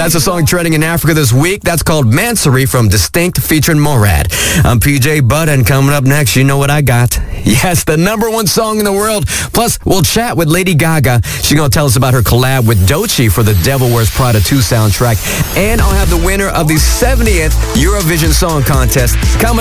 That's a song trending in Africa this week. That's called Mansory from Distinct featuring Morad. I'm PJ Butt, and coming up next, you know what I got. Yes, the #1 song in the world. Plus, we'll chat with Lady Gaga. She's going to tell us about her collab with Doechii for the Devil Wears Prada 2 soundtrack. And I'll have the winner of the 70th Eurovision Song Contest coming